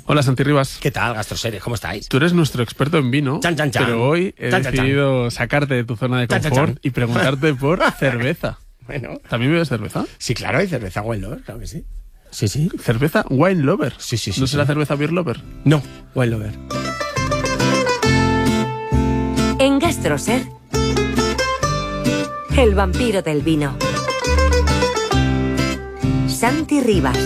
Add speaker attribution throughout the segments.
Speaker 1: Hola, Santi Rivas.
Speaker 2: ¿Qué tal, Gastroseries? ¿Cómo estáis?
Speaker 1: Tú eres nuestro experto en vino,
Speaker 2: Chan, chan, chan.
Speaker 1: pero hoy he
Speaker 2: Chan, chan,
Speaker 1: decidido sacarte de tu zona de
Speaker 2: Chan, chan,
Speaker 1: confort
Speaker 2: chan.
Speaker 1: y preguntarte por cerveza.
Speaker 2: Bueno,
Speaker 1: ¿También bebes cerveza?
Speaker 2: sí, claro, hay cerveza Wine Lover, claro que sí. Sí, sí.
Speaker 1: ¿Cerveza wine lover?
Speaker 2: Sí, sí, sí,
Speaker 1: ¿No
Speaker 2: sí.
Speaker 1: será cerveza beer lover?
Speaker 2: No, Wine Lover.
Speaker 3: En Gastroser, el vampiro del vino. Santi Rivas.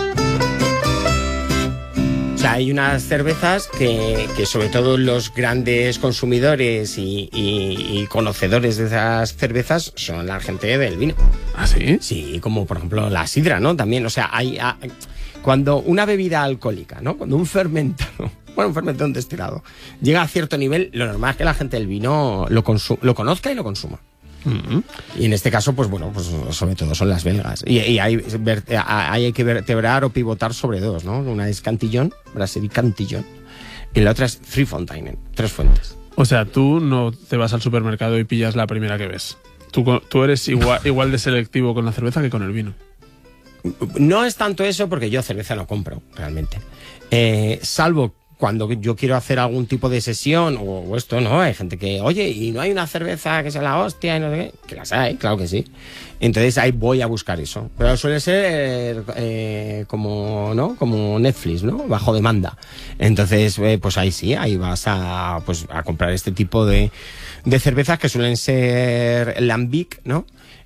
Speaker 2: O sea, hay unas cervezas que sobre todo los grandes consumidores y conocedores de esas cervezas son la gente del vino.
Speaker 1: ¿Ah, sí?
Speaker 2: Sí, como por ejemplo la sidra, ¿no? También, o sea, cuando una bebida alcohólica, ¿no? Cuando un fermentado, un destilado, llega a cierto nivel, lo normal es que la gente del vino lo conozca y lo consuma. Y en este caso, pues bueno, pues sobre todo son las belgas. Y hay que vertebrar o pivotar sobre dos, ¿no? Una es Cantillon, Brasserie Cantillon, y la otra es Three Fontaine, Tres Fuentes.
Speaker 1: O sea, tú no te vas al supermercado y pillas la primera que ves. Tú eres igual de selectivo con la cerveza que con el vino.
Speaker 2: No es tanto eso porque yo cerveza no compro, realmente. Salvo cuando yo quiero hacer algún tipo de sesión o esto, ¿no? Hay gente que, oye, ¿y no hay una cerveza que sea la hostia? Y no sé qué. Que las hay, claro que sí. Entonces ahí voy a buscar eso. Pero suele ser como, ¿no? Como Netflix, ¿no? Bajo demanda. Entonces, pues ahí sí, ahí vas a comprar este tipo de cervezas que suelen ser lambic, ¿no?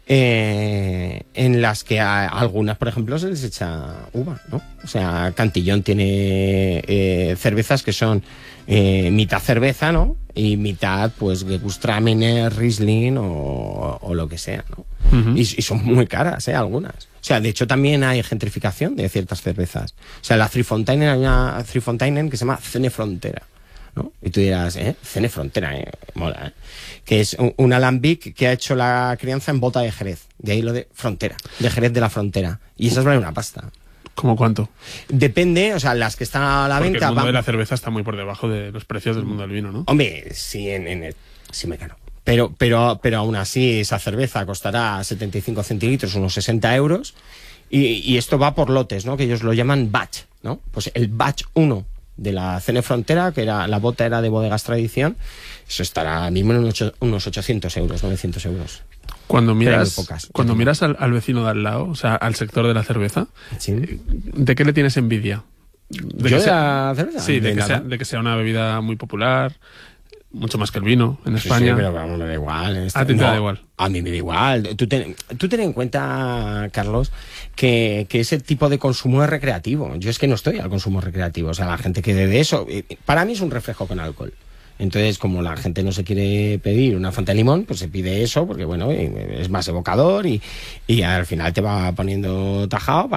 Speaker 2: En las que a algunas, por ejemplo, se les echa uva, ¿no? O sea, Cantillon tiene cervezas que son mitad cerveza, ¿no? Y mitad, pues, Gewürztraminer, Riesling o lo que sea, ¿no? Uh-huh. Y son muy caras, algunas. O sea, de hecho, también hay gentrificación de ciertas cervezas. O sea, la Three Fontaine, hay una Three Fontaine que se llama Cene Frontera, ¿no? Y tú dirás, Cene Frontera, mola, que es un alambic que ha hecho la crianza en bota de Jerez, de ahí lo de frontera, de Jerez de la Frontera, y esas valen una pasta.
Speaker 1: ¿Cómo cuánto?
Speaker 2: Depende, o sea, las que están a la venta...
Speaker 1: Porque el mundo de la cerveza está muy por debajo de los precios del mundo del vino, ¿no?
Speaker 2: Hombre, sí, sí me caro. Pero aún así, esa cerveza costará 75 centilitros, unos 60 euros, y esto va por lotes, ¿no? Que ellos lo llaman batch, ¿no? Pues el batch 1 de la Cene Frontera, que la bota era de Bodegas Tradición, eso estará mismo en unos 800 euros, 900 euros.
Speaker 1: Cuando miras al vecino de al lado, o sea, al sector de la cerveza,
Speaker 2: ¿sí?
Speaker 1: ¿De qué le tienes envidia?
Speaker 2: ¿Yo de la cerveza?
Speaker 1: Sí, de que sea una bebida muy popular, mucho más que el vino en España.
Speaker 2: Sí, pero vamos, me da igual.
Speaker 1: ¿A ti te da igual?
Speaker 2: A mí me da igual. Tú ten en cuenta, Carlos, que ese tipo de consumo es recreativo. Yo es que no estoy al consumo recreativo. O sea, la gente que bebe eso, para mí es un refresco con alcohol. Entonces, como la gente no se quiere pedir una Fanta de limón, pues se pide eso, porque bueno, es más evocador y al final te va poniendo tajado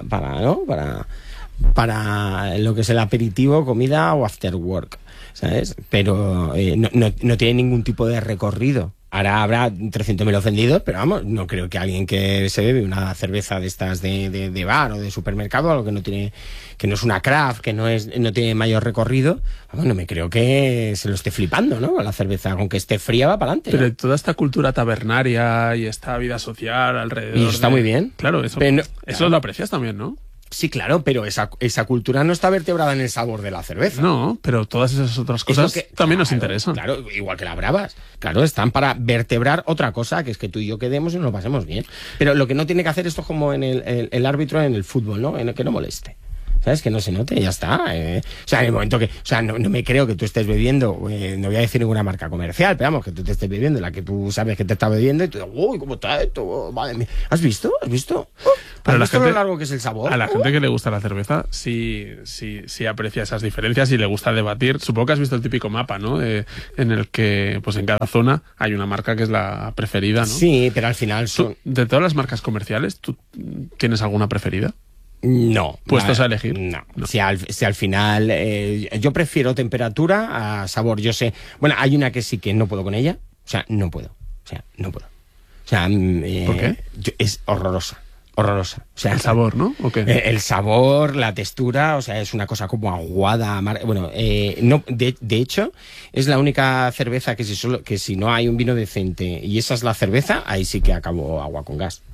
Speaker 2: para lo que es el aperitivo, comida o after work, ¿sabes? Pero no tiene ningún tipo de recorrido. Ahora habrá 300.000 ofendidos, pero vamos, no creo que alguien que se bebe una cerveza de estas de bar o de supermercado, algo que no es una craft, que no tiene mayor recorrido, vamos, no me creo que se lo esté flipando, ¿no? La cerveza, aunque esté fría, va para adelante.
Speaker 1: Pero
Speaker 2: ¿no?
Speaker 1: toda esta cultura tabernaria y esta vida social alrededor.
Speaker 2: Y eso está muy bien.
Speaker 1: Claro, eso lo aprecias también, ¿no?
Speaker 2: Sí, claro, pero esa cultura no está vertebrada en el sabor de la cerveza.
Speaker 1: No, pero todas esas otras cosas también nos interesan.
Speaker 2: Claro, igual que las bravas. Claro, están para vertebrar otra cosa, que es que tú y yo quedemos y nos lo pasemos bien. Pero lo que no tiene que hacer esto es como en el árbitro en el fútbol, ¿no? En el que no moleste. ¿Sabes? Que no se note, ya está. O sea, en el momento que... O sea, no me creo que tú estés bebiendo, no voy a decir ninguna marca comercial, pero vamos, que tú te estés bebiendo la que tú sabes que te está bebiendo y tú dices, uy, ¿cómo está esto? Oh, madre mía. ¿Has visto?
Speaker 1: Pero
Speaker 2: ¿Has visto lo largo que es el sabor?
Speaker 1: A la gente que le gusta la cerveza sí aprecia esas diferencias y le gusta debatir. Supongo que has visto el típico mapa, ¿no? En el que, pues en cada zona hay una marca que es la preferida, ¿no?
Speaker 2: Sí, pero al final
Speaker 1: de todas las marcas comerciales, ¿tú tienes alguna preferida?
Speaker 2: No.
Speaker 1: ¿Puestos a elegir?
Speaker 2: No. Si al final yo prefiero temperatura a sabor. Yo sé... Bueno, hay una que sí que no puedo con ella. O sea, no puedo. ¿Por
Speaker 1: qué?
Speaker 2: Es horrorosa. O sea,
Speaker 1: el sabor, ¿no? ¿O qué?
Speaker 2: El sabor, la textura, o sea, es una cosa como aguada, bueno, no, de hecho, es la única cerveza que si no hay un vino decente y esa es la cerveza, ahí sí que acabo agua con gas.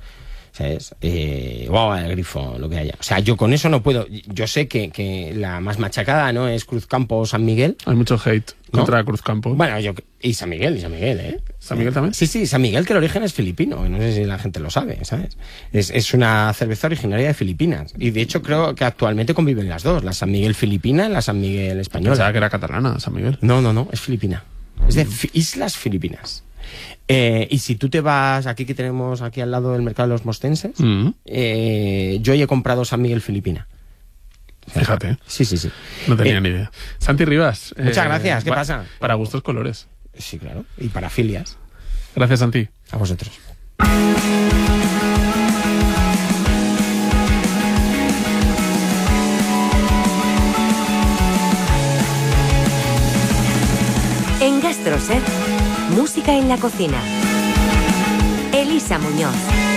Speaker 2: ¿sabes? O el Grifo, lo que haya. O sea, yo con eso no puedo. Yo sé que la más machacada, ¿no?, es Cruzcampo o San Miguel.
Speaker 1: Hay mucho hate contra Cruzcampo.
Speaker 2: Bueno, y San Miguel, ¿eh?
Speaker 1: ¿San Miguel también?
Speaker 2: Sí, San Miguel, que el origen es filipino. No sé si la gente lo sabe, ¿sabes? Es una cerveza originaria de Filipinas. Y de hecho creo que actualmente conviven las dos. La San Miguel filipina y la San Miguel española.
Speaker 1: Pensaba que era catalana, San Miguel.
Speaker 2: No, es filipina. Es de Islas Filipinas. Y si tú te vas aquí, que tenemos aquí al lado del mercado de los mostenses, yo he comprado San Miguel filipina.
Speaker 1: Fíjate.
Speaker 2: Sí.
Speaker 1: No tenía ni idea. Santi Rivas.
Speaker 2: Muchas gracias. ¿Qué pasa?
Speaker 1: Para gustos colores.
Speaker 2: Sí, claro. Y para filias.
Speaker 1: Gracias, Santi.
Speaker 2: A vosotros.
Speaker 3: En GastroSer, música en la cocina. Elisa Muñoz.